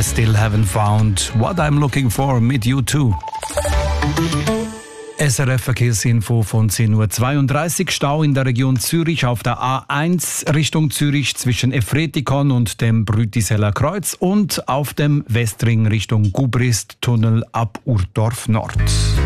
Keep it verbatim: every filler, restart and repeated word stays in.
still haven't found what I'm looking for mit U zwei. S R F-Verkehrsinfo von zehn Uhr zweiunddreißig. Stau in der Region Zürich auf der A eins Richtung Zürich zwischen Efretikon und dem Brütiseller Kreuz und auf dem Westring Richtung Gubrist-Tunnel ab Urdorf Nord.